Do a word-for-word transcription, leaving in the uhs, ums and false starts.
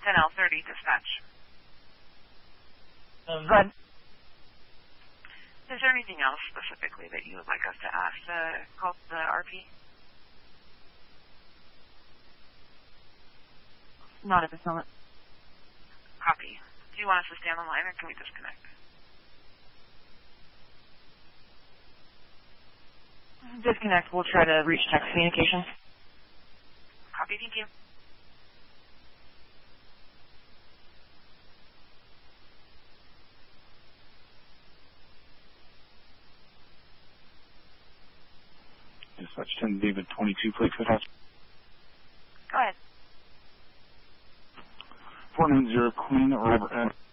ten L thirty, dispatch. Um, go ahead. Is there anything else specifically that you would like us to ask the, call the R P? Not at this moment. Copy. Do you want us to stay on the line, or can we disconnect? Disconnect. We'll try to reach text communication. Copy. Thank you. Dispatch ten David twenty-two, Plague House. Go ahead. four nine zero Queen, or over.